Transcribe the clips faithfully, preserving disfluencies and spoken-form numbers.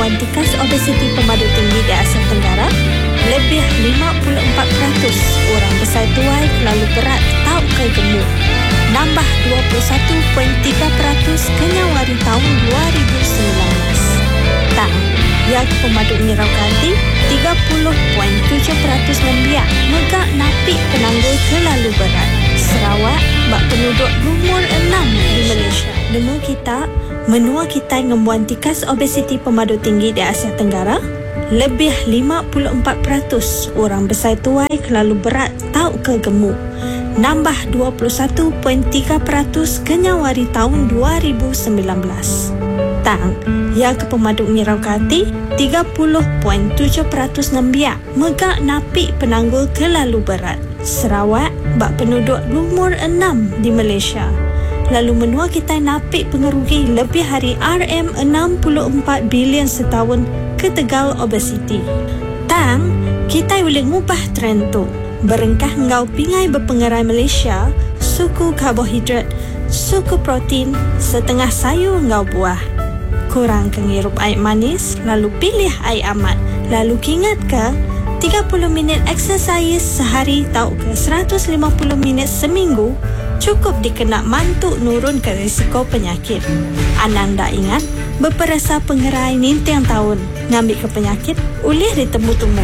menguan tikas obesiti pemadu tinggi di Asia Tenggara, lebih lima puluh empat peratus orang besar tuai terlalu berat atau gemuk, nambah dua puluh satu perpuluhan tiga peratus kenyawari tahun dua ribu sembilan belas. Tak, yang pemadu nyerau kanti tiga puluh perpuluhan tujuh peratus membiak megak napik penanggul terlalu berat. Sarawak bak penduduk umur enam di Malaysia. Nemu kita, menua kita ngembuan tikas obesiti pemadu tinggi di Asia Tenggara, lebih lima puluh empat peratus orang besar tuai terlalu berat atau gemuk, nambah dua puluh satu perpuluhan tiga peratus kenyawari tahun dua ribu sembilan belas. Tang, yang ke pemadu nyerau kati tiga puluh perpuluhan tujuh peratus nembiak megak napik penanggul terlalu berat. Sarawak bak penduduk umur enam di Malaysia. Lalu menua kita napik pengerugi lebih hari R M enam puluh empat bilion setahun ke tegal obesiti. Tang, kita boleh ngubah trend tu. Berengkah ngau pingai berpengerai Malaysia, suku karbohidrat, suku protein, setengah sayur ngau buah. Kurang kengirup air manis, lalu pilih air amat. Lalu ingat ke, tiga puluh minit exercise sehari tau ke seratus lima puluh minit seminggu cukup dikenak mantuk nurun ke risiko penyakit. Anang dah ingat, berperasa pengerai ninteng tahun ngambil ke penyakit, ulih ditemu-temu.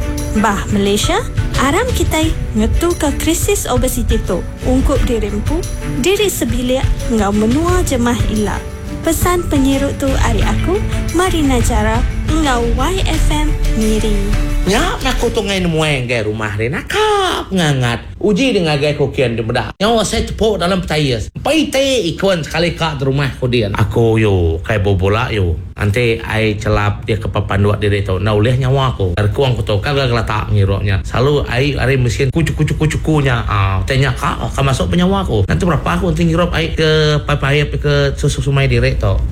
Bah Malaysia, aram kita ngetu ke krisis obesiti tu. Ungkup dirimpu, diri sebilik ngau menua jemah ilak. Pesan penyirut tu hari aku, Marina Jara, ngau Y F M Miri. Ya, aku tu ngai mueng gay rumah dia nakap ngangat. Uji dengan gay kokian di bedah. Nyawa saya tepuk dalam petayas. Pai te ikon sekali kak di rumah kodian. Aku yo kai bobola yo. Nanti ai celap dia ke papan dua dia tu. Nah uleh nyawa aku. Terkuang aku tu kan gelatak ngiroknya. Selalu ai ai mesin kucuk-kucuk-kucukunya. Ah, tanya kak akan masuk penyawa aku. Nanti berapa aku nanti ngirop ai ke papaya ke susu sumai direk tu.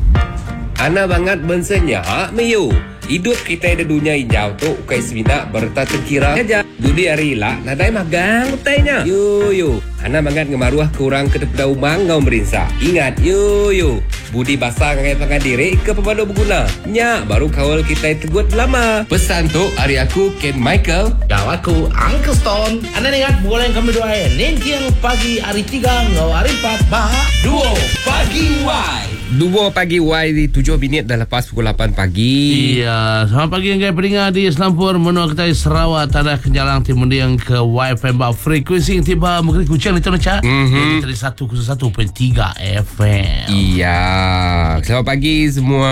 Ana banget bensenya ha meyu. Hidup kita di dunia hijau tu ukai semina bertata kira aja. Dudi hari lah nadai magang utainya. Yo yo. Ana banget ngemaruah kurang ke depan umang ngau merinsa. Ingat yo yo. Budi basah ngai pangan diri ke pemadu berguna. Nya baru kawal kita tegut lama. Pesan tu hari aku Ken Michael. Ya aku Uncle Stone. Anda ingat boleh kami doain. Nanti yang pagi hari tiga ngau hari empat bah Duo Pagi Y. Duo Pagi Y di tujuh minit dah lepas pukul lapan pagi. Iya, selamat pagi yang peringat di Selampur menua kita Sarawak tanah Kenjalang Timundiang ke Y F M bak frekuensi yang tiba mungkin kucing itu nak. Mhm. Dari seratus satu perpuluhan tiga F M. Iya. Selamat pagi semua.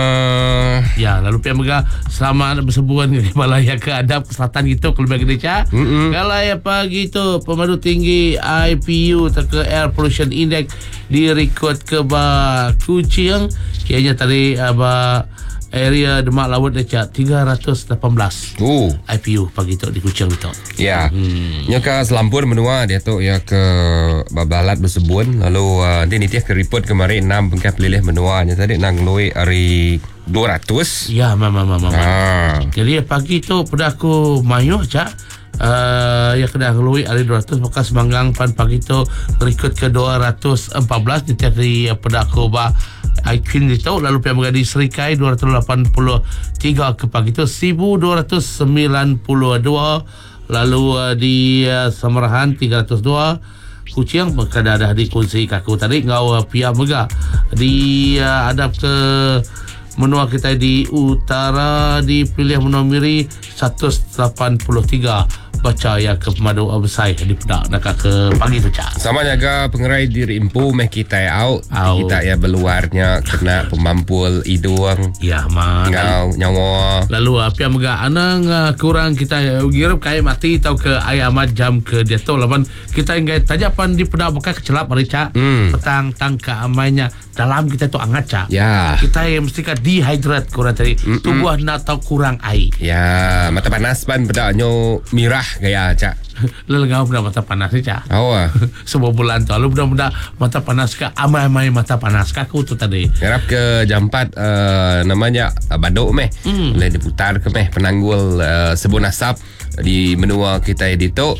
Ya, lalu pihak megah selamat bersebuan di Malaya ke Adab ke Selatan gitu ke lebih gede cak. Mm-mm. Kalau ya pagi tu pemadu tinggi I P U ke Air Pollution Index direkod ke ba Kuching, kianya tadi aba area Demak Laut dekat tiga ratus lapan belas. Oh, I P U pagi tu di Kuching itu. ya. Hmm. Nya ke Selampur menua dia tu ya ke Babalat bersebun lalu uh, dia ni dia ke report kemarin enam pengkap pelilih menua nya tadi nang loi hari dua ratus. Ya, mama mama. Ah. Jadi pagi tu pada aku mayuh cak. Uh, ya kena ngelui hari dua ratus maka semanggang pan pagi tu berikut ke dua ratus empat belas di dari pada aku ba Icon itu lalu pihak mengadil Serikai dua ratus lapan puluh tiga ke pagi tu seribu dua ratus sembilan puluh dua lalu uh, di uh, Samarahan tiga ratus dua Kuching berkada dah dikunci kaku tadi ngau uh, pihak mega di uh, adap ke menua kita di utara dipilih menua Miri seratus lapan puluh tiga baca ya ke pemadu Absai di pedak nak ke pagi tu cak. Sama jaga pengerai diri impu meh kita out, Out. kita ya beluarnya kena pemampul hidung. Ya man. Ngau nyawa. Lalu apa yang megah anang uh, kurang kita girap kayak mati tau ke ayamat jam ke dia tu lawan kita ingat tajapan di pedak bekas kecelap hari cak. Hmm. Petang tangka amainya dalam kita tu angat cak. Ya. Kita yang mesti ka dehydrate kurang tadi. Mm-mm. Tubuh nak tahu kurang air. Ya, mata panas pan pedaknyo mirah gaya cak. Lelengau benda mata panas ni cak. Awak. Sebuah bulan tu lalu benda-benda mata panas ka amai-amai mata panas kaku tu tadi. Harap ke jam empat uh, namanya uh, Badok meh. Hmm. Boleh diputar ke meh penanggul uh, sebun asap di menua kita di tu.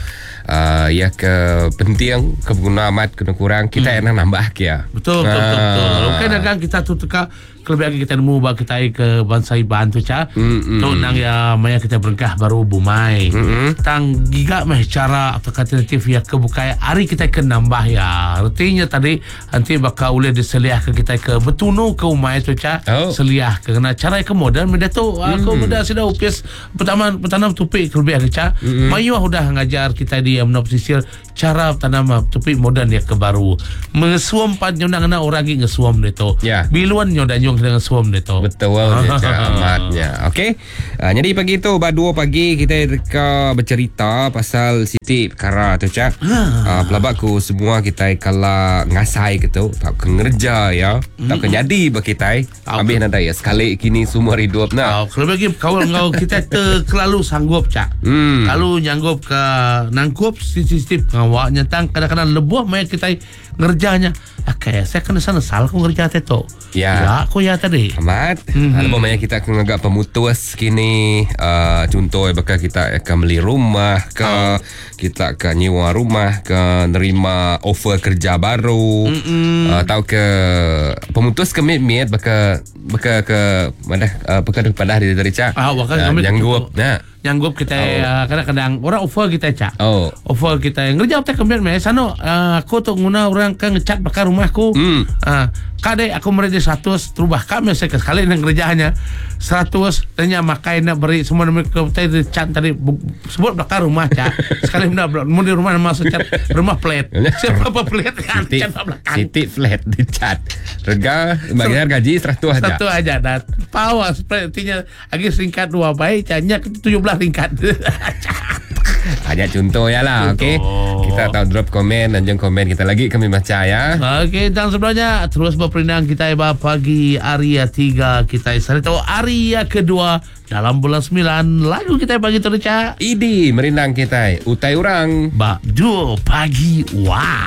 uh, ya ke penting keguna amat kena kurang kita hmm. enak nambah kia. Betul betul betul. betul. Mungkin akan kita tu teka kelebihan kita nemu bagi kita ke bangsa Iban tu ca. Mm-mm. Tu nang ya maya kita berkah baru bumai. Mm-mm. Tang giga meh cara atau alternatif ya kebukai hari kita ke nambah ya. Artinya tadi nanti bakal boleh diseliah ke kita ke betuno ke umai tu ca. Oh. Seliah ke kena cara ke modern benda tu aku Mm. benda sudah upis pertama pertanam tupik kelebihan ke ca. Mayu sudah ngajar kita di amno pesisir cara tanam tupik modern ya ke baru. Mengesuam pan nyona orang lagi ngesuam dia tu. Ya. Biluan nyoda nyong dengan suam dia tu. Betul dia cak amatnya. Okey. Uh, jadi pagi tu bar dua pagi kita reka bercerita pasal Siti perkara tu cak. Uh, pelabak ku semua kita kala ngasai gitu, tak ke ngerja ya. Tak ke jadi bagi kita. Habis nanti ya sekali kini semua hidup nah. Oh, kalau bagi kawan kau kita terlalu sanggup cak. Hmm. Kalau nyanggup ke nangkup sistem ngawak nyentang kadang-kadang lebuh mai kita ngerjanya. Okay, saya kena sana salah aku ngerja tu. Ya. Ya, aku ya tadi. Amat. Mhm. Ada banyak kita akan agak pemutus kini. Uh, contoh bakal kita akan beli rumah ke, oh. kita akan nyewa rumah ke, nerima offer kerja baru. Uh, atau ke pemutus commitment bakal bakal ke mana uh, bakal pada hari dari cak. Ah, bakal uh, kami nyanggup. Nah. Nyanggup kita Oh. uh, kadang-kadang orang offer kita cak. Oh. Offer kita ngerja tak kemudian mai sano uh, aku tu guna orang kan ngecat bakar rumahku. Hmm. Ah, kade aku meredi seratus terubah kami saya sekali nang kerjanya seratus tanya makai nak beri semua mereka tadi cat tadi bu- sebut bakar rumah cak. Sekali benda mun di rumah masuk cat rumah flat. Siapa apa flat kan Siti, cat belakang. Siti flat di cat. Rega bayar gaji seratus aja. Satu aja dan power sepertinya lagi singkat dua baik cannya tujuh belas ringkat. Hanya contoh ya lah. Okey. Kita tahu drop komen dan jangan komen kita lagi kami baca ya. Okey, dan sebelumnya terus berperindang kita iba pagi Aria tiga kita sari tahu Aria kedua dalam bulan sembilan lagu kita bagi terca Idi merindang kita utai orang Bak dua pagi wah.